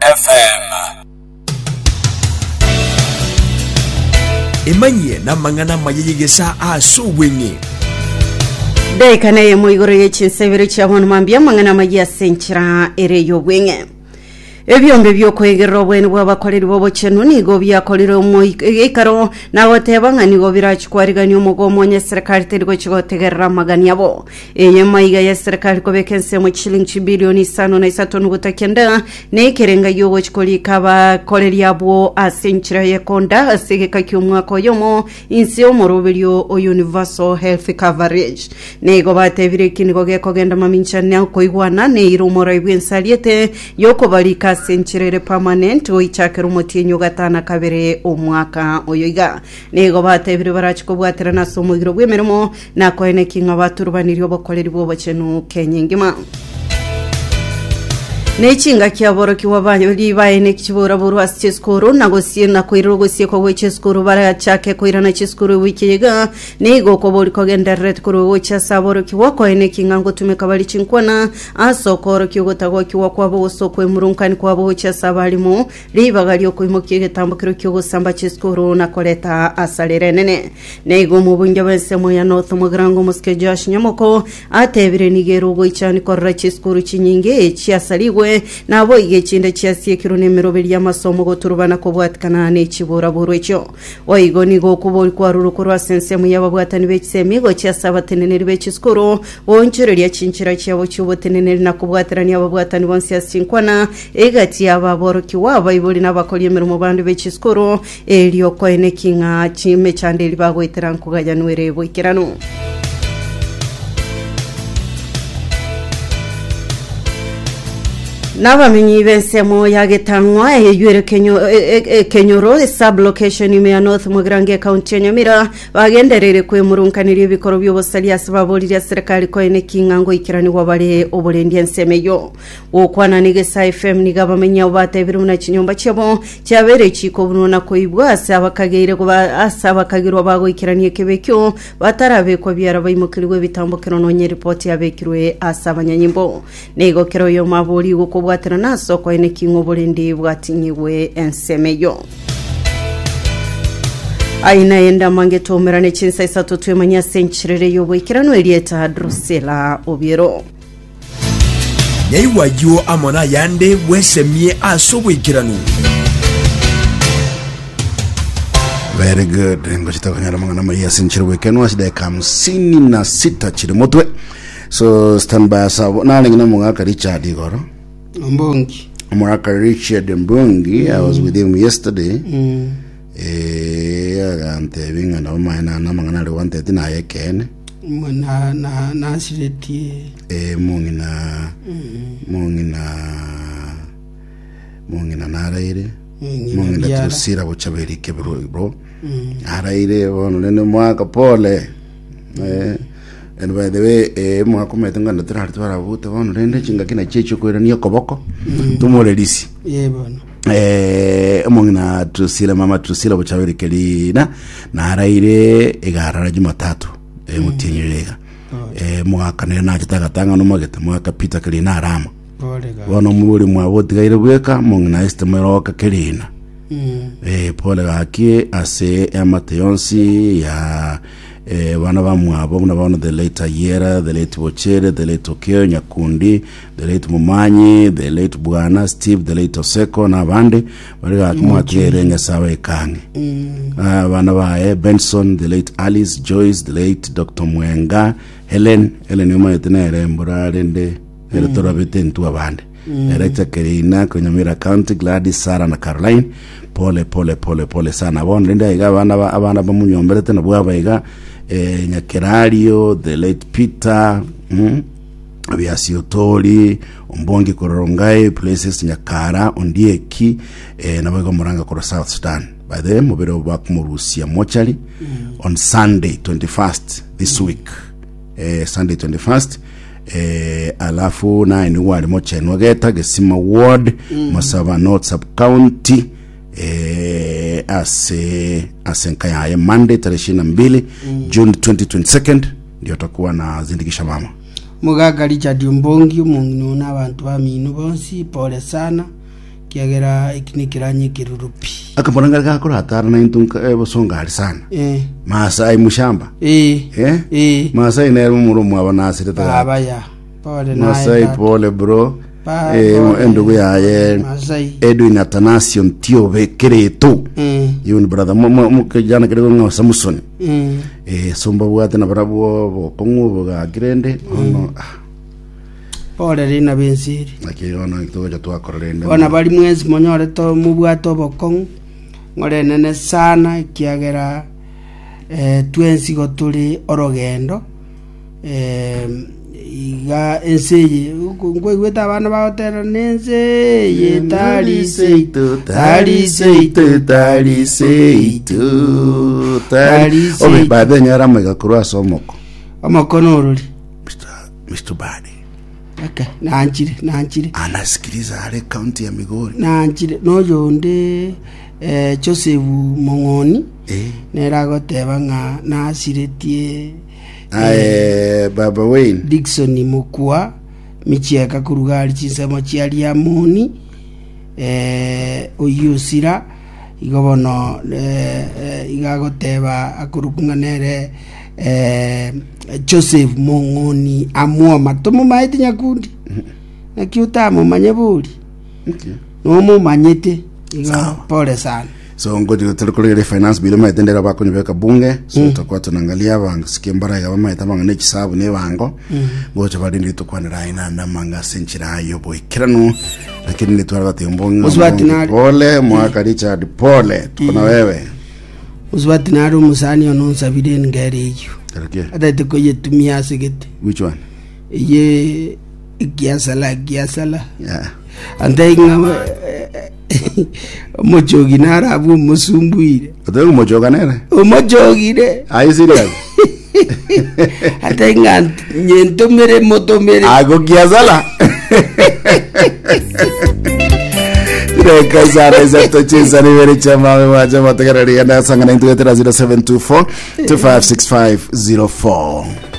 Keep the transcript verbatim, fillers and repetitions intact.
F M. Imanye na mangana mayigesa aso wenye. Dai kana ye moigoro ye chinsebere chabon mambia mangana magia senchira ere yo wenge. Ebyombe byokwegerera bwene bw'abakoleri b'obochenu nigo byakolera omuikaro nawotebanga nigo birachikwariganya omugomo nya serikali teriko chigotegerera magani abo eye maiga ya serikali kobekense mu chilingi bilioni sano na isato nugutakenda nekerenga yogo chikolika bakoleri abo asenchira yekonda asegeka kyumwako yomo insi omorobelyo o universal health coverage nego batebire kinigo gekogenda maminchane koigwana ne irumora ibwensaliete yoko balika senchirere permanent oichakera umutinyo gatana kabere omwaka oyoiga nego batebire barachiko bwatera nasomo igiro bwemeremo nakoene kinga baturubaniryo bokoleri bobochenu kenyingima Nechinga kiaboro kiwabanyo libaye nekibura buru ascheskoro nagosie na koirogosie ko wecheskoro bara chake koirana cheskoro wikiga nego ko bori kogenda red koro wecha saboro kiwako ene kingango tumekabali chinkwana asokoro kigotago kiwako abo sokwe murunkani kwa abo wecha sabalimo libagalyo ko imokige tambukiro kigo samba cheskoro na koleta asalerene nego mubunja besemo ya north mugrango muske Josh Nyamoko atebire nigero goichani korra cheskoro chinyinge chiasaliwe nabo igechinde chiasie kirone merobeli ya masomo goturubana ko bwatkana ne chibura burwecho oigo nigo kubori kwa rurukurwa sensemu yababwatani bechisemi go chiasaba teneneri bechiskoro onchereri achinchira cyabo cyuboteneneri nakubwaterani yababwatani bonse yasinkwana egati yababoro kiwaba iboli nabakoli mu bandu bechiskoro elyo ko enekinga chime chandeli bagwetera nkuganya nwere bwikirano Nabamenyi bensemo yagetangwa eyure kenyo kenyoro sub location ime North Mugrange County ya Nyamira bagenderere kwe murunkaniri bikoro by'obosali asababoli ya serikali ko ene kingango ikirani wabale obolendi ensemeyo okwana nigesa F M nigabamenya obatebire muna kinyomba cyabo cyabere chiko bunona ko ibwa asaba kageire ko asaba kagirwa bago ikirani ekebekyo batarabe ko byara bayimukirwe bitambukiro nonye report yabekirwe asabanyanyimbo nego kero yo maboli uko bwatera naso ko ene kingo bolendi bwatinyiwe ensemeyo aina yenda mangeto merane chinsa isato twemanya senchirere yobwikirano elieta Drusilla Obiero Nyaiwajo amona yande wesemie asobwikirano Very good. Ngochita kanyara mangana Maria senchire wekeno asida kamsini na sita chire motwe. So stand by sabo na ngina mungaka Richard igoro. Mbongi. Mungaka Richard Mbongi. Mm. I was with him yesterday. Mm. Eh ante binga na maana na mangana le wante tina yekene. Na na na sireti. Eh mungi na mm. mungi na mungi na naraire. Mungi na tusira bochabeli kebro bro. Mm. Araire wono nene mwaka pole. Eh and by the way eh mwaka metenga na tara twara buta wono rende chinga kina checho kwera niyo koboko tumole lisi yebo eh mungi na tusira mama tusira bochabeli kelina na araire egarara Jumatatu eh mutinyirega eh mwaka ne na kitaka tanga no mageta mwaka pita kelina arama wono muri mwabotigaire bweka mungi na este meroka kelina mm. eh pole gaki ase amateyonsi ya eh bana bamwabo na bana the late Yera, the late Bochere, the late Okeo Nyakundi, the late Mumanyi, the late Bwana Steve, the late Oseko na bande bari gakumwakere nyasawe kange mm. ah bana ba Benson, the late Alice Joyce, the late Doctor Mwenga, Helen Helen yuma yetenere mburarende ere mm. torabete ntu abande mm. Director Kerina Konyamira County, Gladys, Sarah na Caroline. Pole pole pole pole sana bon lenda iga bana abana bamunyombere tena bwaba iga eh Nyakerario, the late Peter mm Abiasiotori Ombongi Kororongai places Nyakara Ondieki eh nabaga muranga ko South Sudan by the mobero back mu Rusia mochari mm. on Sunday twenty-first this mm. week eh Sunday twenty-first eh alafu na ni wali mocheni wageta Gesima ward mm. Masava North sub county eh ase asenkaya ya Monday tarehe mbili mm. June twenty twenty-two ndio takuwa na zindikisha mama Mugaga Richard Mbongi umuntu n'abantu baminu bonsi pole sana kiagera ikinikira nyikirurupi akamboranga gakora hatara na intunka bosonga hari sana eh Maasai mushamba eh eh eh Maasai na mu mu abanasire ta baba ya pole na Maasai pole bro eh endugu yaye Maasai Edwin Athanasion Tiobe Kereto mm yun brother mu kijana kirego ngo Samson mm eh somba bwate na barabo bo kongo ga grande ono pole rina bensiri akiona kitoja twakorende ona bali mwezi monyore to mubwato bokong ngore nene sana kiagera eh twensi go tuli orogendo eh iga enseye ngwe gweta abana baotera nenseye tali seito tali seito tali seito tali obe babe nyara mega kurwa somoko amakono oruli Mr Mr Badi okay nanjire nanjire anasikiliza ale county ya Migori nanjire no yonde eh Joseph Mongoni eh nera goteba nga nasiretie ae baba Wayne Dickson Mukua michieka kurugari chinsemo chiali ya muni eh oyusira igobono eh igagoteba akurukunganere eh Joseph Mongoni amua matomo maiti nyakundi na kiutamo manyeburi okay no mu manyete iga pole sana so ngodi tulikolele finance bill ma tendera bako nyebeka bunge so mm. tutakuwa tunaangalia bang sikimbara ya mama itabanga ne kisabu ne bango mm. ngoje badindi tukwanira ina na manga senchira yo boy kirano lakini ni twara tembonga pole mwaka Richard pole tukona wewe uzwati naro musani ononsa bideni ngere iyo okay adate ko yetumia sigete which one ye giasala giasala yeah andenga mojogi narabu musumbuire otengo mojoga nere umojogire ayi serious atenga nyentomere motomere ago giasala Reka zara zato cheza ni veri chama waja matakararia na sanga na intuetera zero seven two four two five six five zero four